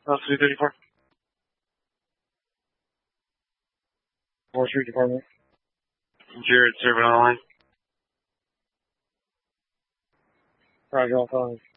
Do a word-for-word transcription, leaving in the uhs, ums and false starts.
Uh, three thirty-four. Fourth Street Department. Jared, serving on the line. Roger, all calling.